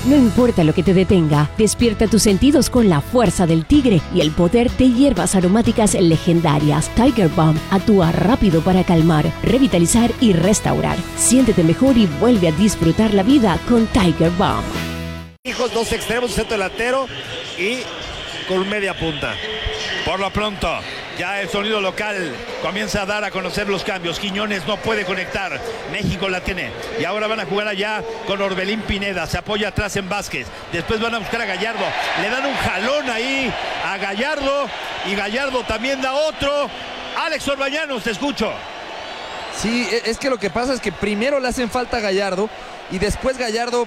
No importa lo que te detenga, despierta tus sentidos con la fuerza del tigre y el poder de hierbas aromáticas legendarias. Tiger Balm actúa rápido para calmar, revitalizar y restaurar. Siéntete mejor y vuelve a disfrutar la vida con Tiger Balm. Hijos, dos extremos, centro delantero y con media punta. Por lo pronto, ya el sonido local comienza a dar a conocer los cambios. Quiñones no puede conectar. México la tiene. Y ahora van a jugar allá con Orbelín Pineda. Se apoya atrás en Vázquez. Después van a buscar a Gallardo. Le dan un jalón ahí a Gallardo. Y Gallardo también da otro. Alex Orbañanos, te escucho. Sí, es que lo que pasa es que primero le hacen falta a Gallardo. Y después Gallardo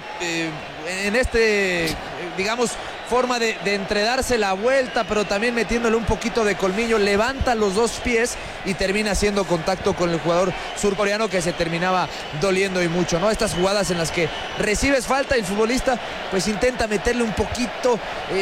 en digamos, forma de entredarse la vuelta, pero también metiéndole un poquito de colmillo, levanta los dos pies y termina haciendo contacto con el jugador surcoreano, que se terminaba doliendo y mucho, ¿no? Estas jugadas en las que recibes falta y el futbolista pues intenta meterle un poquito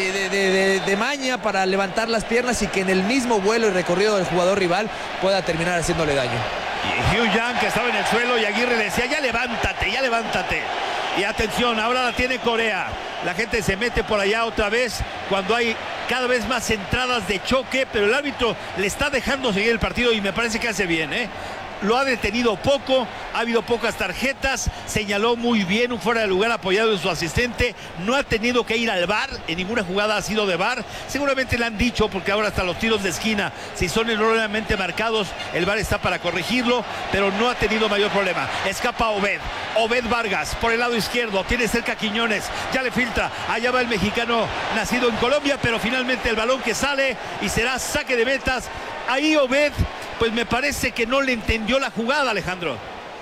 de maña para levantar las piernas y que en el mismo vuelo y recorrido del jugador rival pueda terminar haciéndole daño. Y Hugh Yang, que estaba en el suelo, y Aguirre le decía, ya levántate, ya levántate. Y atención, ahora la tiene Corea. La gente se mete por allá otra vez cuando hay cada vez más entradas de choque, pero el árbitro le está dejando seguir el partido y me parece que hace bien, ¿eh? Lo ha detenido poco, ha habido pocas tarjetas, señaló muy bien un fuera de lugar apoyado en su asistente, no ha tenido que ir al VAR, en ninguna jugada ha sido de VAR, seguramente le han dicho, porque ahora hasta los tiros de esquina, si son erróneamente marcados, el VAR está para corregirlo, pero no ha tenido mayor problema. Escapa Obed Vargas, por el lado izquierdo, tiene cerca a Quiñones, ya le filtra, allá va el mexicano nacido en Colombia, pero finalmente el balón que sale y será saque de metas. Ahí Obed, pues me parece que no le entendió la jugada, Alejandro.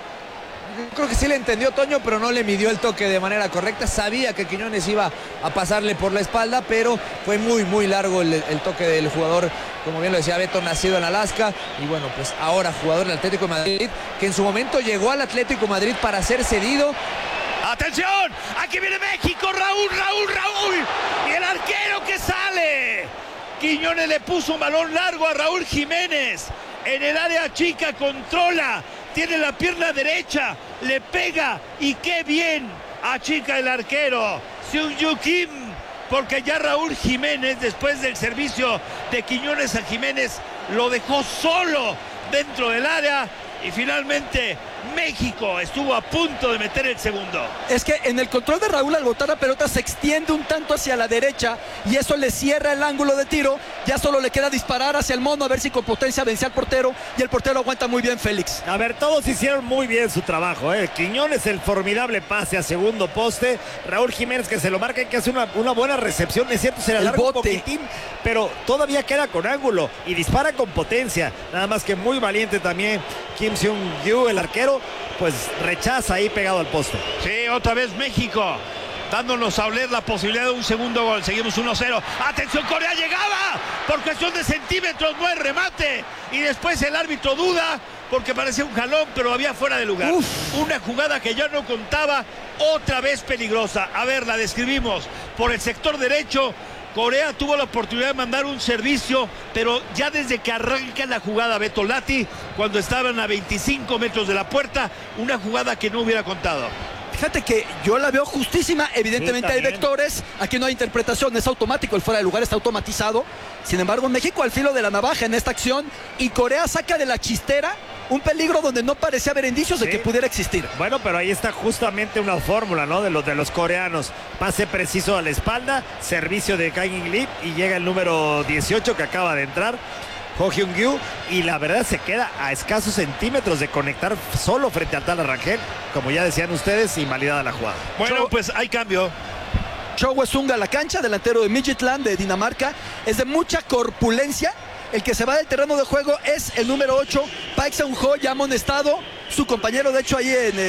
Creo que sí le entendió, Toño, pero no le midió el toque de manera correcta. Sabía que Quiñones iba a pasarle por la espalda, pero fue muy largo el toque del jugador, como bien lo decía Beto, nacido en Alaska. Y bueno, pues ahora jugador del Atlético de Madrid, que en su momento llegó al Atlético de Madrid para ser cedido. ¡Atención! ¡Aquí viene México! ¡Raúl! ¡Y el arquero que sale! Quiñones le puso un balón largo a Raúl Jiménez. En el área chica controla. Tiene la pierna derecha. Le pega. Y qué bien achica el arquero. Seung-Yu Kim. Porque ya Raúl Jiménez, después del servicio de Quiñones a Jiménez, lo dejó solo dentro del área. Y finalmente México estuvo a punto de meter el segundo. Es que en el control de Raúl, al botar la pelota, se extiende un tanto hacia la derecha y eso le cierra el ángulo de tiro. Ya solo le queda disparar hacia el mono, a ver si con potencia vence al portero, y el portero aguanta muy bien, Félix. A ver, todos hicieron muy bien su trabajo, ¿eh? Quiñones, el formidable pase a segundo poste. Raúl Jiménez, que se lo marca y que hace una buena recepción. Es cierto, se le alarga un poquitín, pero todavía queda con ángulo y dispara con potencia. Nada más que muy valiente también Kim Seung-Yu, el arquero, pues rechaza ahí pegado al poste. Sí, otra vez México dándonos a oler la posibilidad de un segundo gol. Seguimos 1-0. ¡Atención, Corea llegaba! Por cuestión de centímetros, no hay remate. Y después el árbitro duda porque parecía un jalón, pero había fuera de lugar. Una jugada que ya no contaba, otra vez peligrosa. A ver, la describimos. Por el sector derecho, Corea tuvo la oportunidad de mandar un servicio, pero ya desde que arranca la jugada Beto Lati, cuando estaban a 25 metros de la puerta, una jugada que no hubiera contado. Fíjate que yo la veo justísima, evidentemente hay vectores, aquí no hay interpretación, es automático, el fuera de lugar está automatizado. Sin embargo, México al filo de la navaja en esta acción, y Corea saca de la chistera un peligro donde no parecía haber indicios de que pudiera existir. Bueno, pero ahí está justamente una fórmula, ¿no? De los coreanos. Pase preciso a la espalda, servicio de Kang In Lee, y llega el número 18 que acaba de entrar, Ho Hyun-gyu, y la verdad se queda a escasos centímetros de conectar solo frente al Tala Rangel. Como ya decían ustedes, invalidada la jugada. Bueno, pues hay cambio. Cho Hwe-sung a la cancha, delantero de Midtjylland de Dinamarca, es de mucha corpulencia. El que se va del terreno de juego es el número 8, Park Seung-ho, ya amonestado. Su compañero, de hecho, ahí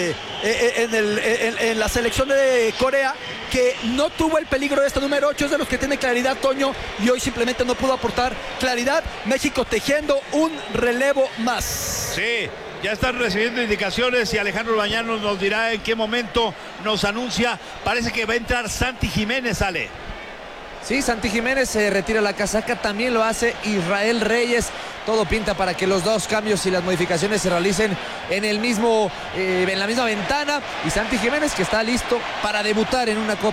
en la selección de Corea, que no tuvo el peligro de este número 8, es de los que tiene claridad, Toño, y hoy simplemente no pudo aportar claridad. México tejiendo un relevo más. Sí, ya están recibiendo indicaciones y Alejandro Bañanos nos dirá en qué momento nos anuncia. Parece que va a entrar Santi Jiménez, Ale. Sí, Santi Jiménez se retira la casaca, también lo hace Israel Reyes. Todo pinta para que los dos cambios y las modificaciones se realicen en la misma ventana. Y Santi Jiménez, que está listo para debutar en una Copa